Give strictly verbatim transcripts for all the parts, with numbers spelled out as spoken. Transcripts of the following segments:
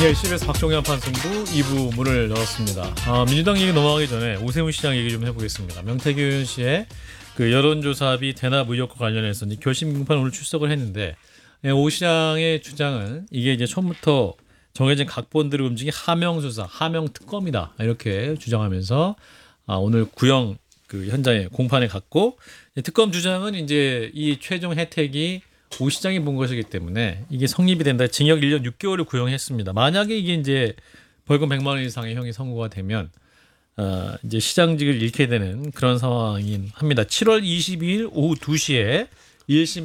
예, 씨비에스 박종현 판승부 이 부 문을 열었습니다. 아, 민주당 얘기 넘어가기 전에 오세훈 시장 얘기 좀 해보겠습니다. 명태균 씨의 그 여론조사비 대납 의혹과 관련해서 이제 결심 공판 오늘 출석을 했는데, 예, 오 시장의 주장은 이게 이제 처음부터 정해진 각본들을 움직인 하명 수사, 하명 특검이다 이렇게 주장하면서 아, 오늘 구형 그 현장에 공판에 갔고, 특검 주장은 이제 이 최종 혜택이 오 시장이 본 것이기 때문에 이게 성립이 된다. 징역 일 년 육 개월을 구형했습니다. 만약에 이게 이제 벌금 백만 원 이상의 형이 선고가 되면 어, 이제 시장직을 잃게 되는 그런 상황인 합니다. 칠월 이십이일 오후 두 시에 일 심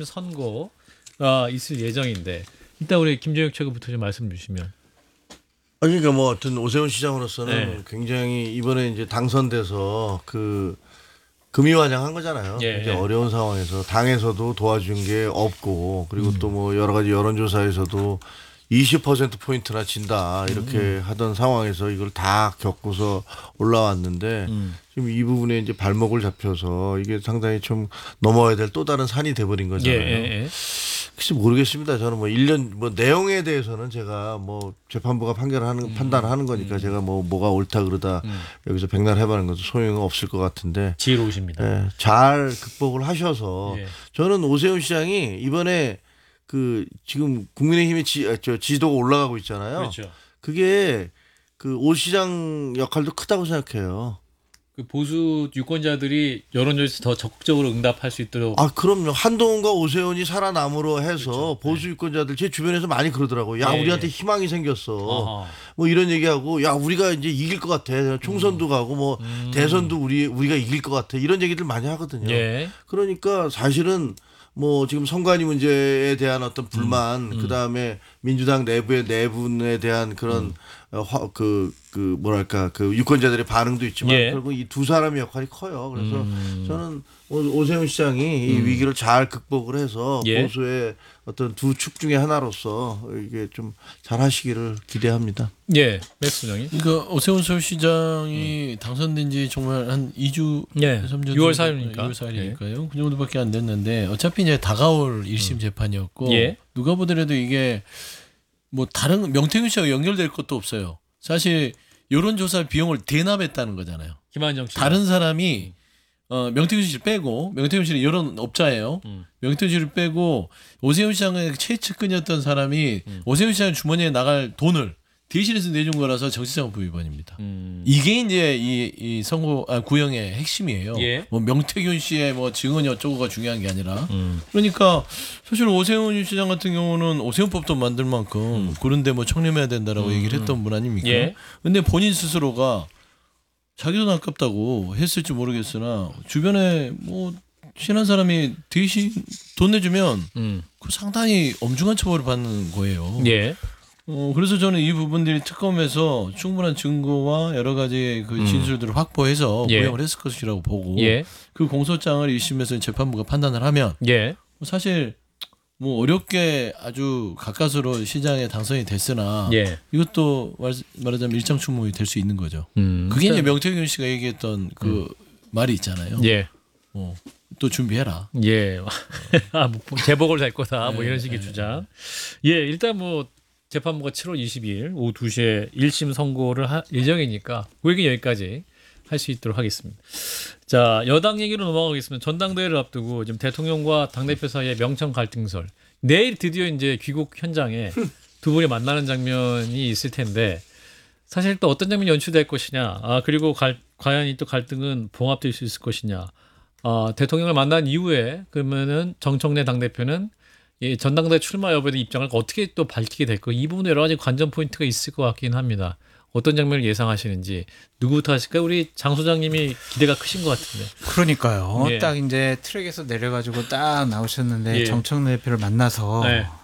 선고가 있을 예정인데, 일단 우리 김정혁 최고부터 좀 말씀 주시면. 아니, 그러니까 뭐 어떤 오세훈 시장으로서는 네. 굉장히 이번에 이제 당선돼서 그 금이환영한 거잖아요. 예. 이제 어려운 상황에서 당에서도 도와준 게 없고, 그리고 음. 또 뭐 여러 가지 여론조사에서도 이십 퍼센트 포인트나 진다 이렇게 음. 하던 상황에서 이걸 다 겪고서 올라왔는데 음. 지금 이 부분에 이제 발목을 잡혀서 이게 상당히 좀 넘어야 될 또 다른 산이 돼버린 거잖아요. 예, 예, 예. 글쎄 모르겠습니다. 저는 뭐 일 년 뭐 내용에 대해서는 제가 뭐 재판부가 판결하는 음. 판단하는 거니까 음. 제가 뭐 뭐가 옳다 그러다 음. 여기서 백날 해봐는 것도 소용은 없을 것 같은데, 지혜로우십니다. 예, 잘 극복을 하셔서 예. 저는 오세훈 시장이 이번에 그 지금 국민의힘의 지, 아, 저 지도가 올라가고 있잖아요. 그렇죠. 그게 그 오 시장 역할도 크다고 생각해요. 그 보수 유권자들이 여론조사에서 더 적극적으로 응답할 수 있도록. 아, 그럼요. 한동훈과 오세훈이 살아남으로 해서 그렇죠. 보수 유권자들 제 주변에서 많이 그러더라고요. 야, 예, 우리한테 예. 희망이 생겼어. 어허. 뭐 이런 얘기하고, 야, 우리가 이제 이길 것 같아. 총선도 가고 뭐 음. 대선도 우리 우리가 이길 것 같아. 이런 얘기들 많이 하거든요. 예. 그러니까 사실은 뭐 지금 선관위 문제에 대한 어떤 불만, 음. 그 다음에 민주당 내부의 내분에 대한 그런 음. 어, 화, 그, 그 뭐랄까 그 유권자들의 반응도 있지만 예. 결국 이 두 사람의 역할이 커요. 그래서 음. 저는 오, 오세훈 시장이 이 음. 위기를 잘 극복을 해서 예. 보수의 어떤 두 축 중에 하나로서 이게 좀 잘하시기를 기대합니다. 예. 맥스 소장님. 그러니까 오세훈 서울시장이 당선된 지 정말 한 이 주, 예. 삼 주 유월 사일이니까. 유월 사일이니까요. 그 정도밖에 안 됐는데 어차피 이제 다가올 일 심 재판이었고 예. 누가 보더라도 이게 뭐 다른 명태균 씨와 연결될 것도 없어요. 사실 여론조사 비용을 대납했다는 거잖아요. 김한정 씨. 다른 사람이 어, 명태균 씨를 빼고, 명태균 씨는 여론업자예요. 음. 명태균 씨를 빼고 오세훈 시장의 최측근이었던 사람이 음. 오세훈 시장 주머니에 나갈 돈을 대신해서 내준 거라서 정치자금법 위반입니다. 음. 이게 이제 이, 이 선고 아, 구형의 핵심이에요. 예. 뭐 명태균 씨의 뭐 증언이 어쩌고가 중요한 게 아니라. 음. 그러니까 사실 오세훈 시장 같은 경우는 오세훈법도 만들 만큼 그런데 뭐 청렴해야 된다라고 음. 얘기를 했던 분 아닙니까? 예. 근데 본인 스스로가 자기 돈 아깝다고 했을지 모르겠으나 주변에 뭐 친한 사람이 대신 돈 내주면 음. 그 상당히 엄중한 처벌을 받는 거예요. 예. 어, 그래서 저는 이 부분들이 특검에서 충분한 증거와 여러 가지 그 음. 진술들을 확보해서 예. 구형을 했을 것이라고 보고 예. 그 공소장을 일 심에서 재판부가 판단을 하면 예. 사실 뭐 어렵게 아주 가까스로 시장에 당선이 됐으나 예. 이것도 말, 말하자면 일장춘몽이 될 수 있는 거죠. 음. 그게 이제 명태균 씨가 얘기했던 그 말이 있잖아요. 예. 어, 또 준비해라. 예. 아, 뭐 제복을 달 거다. 뭐 네, 이런 식의 네. 주장. 예, 일단 뭐 재판부가 칠월 이십이일 오후 두 시에 일 심 선고를 할 예정이니까 그 얘기 여기까지 할 수 있도록 하겠습니다. 자, 여당 얘기로 넘어가겠습니다. 전당대회를 앞두고 지금 대통령과 당대표 사이의 명청 갈등설. 내일 드디어 이제 귀국 현장에 두 분이 만나는 장면이 있을 텐데, 사실 또 어떤 장면이 연출될 것이냐, 아, 그리고 갈, 과연 이 또 갈등은 봉합될 수 있을 것이냐. 아, 대통령을 만난 이후에 그러면은 정청래 당대표는 이 전당대회 출마 여부에 대한 입장을 어떻게 또 밝히게 될까, 이 부분에 여러 가지 관전 포인트가 있을 것 같긴 합니다. 어떤 장면을 예상하시는지 누구부터 하실까요? 우리 장 소장님이 기대가 크신 것 같은데. 그러니까요. 예. 딱 이제 트랙에서 내려가지고 딱 나오셨는데 예. 정청래 대표를 만나서 네.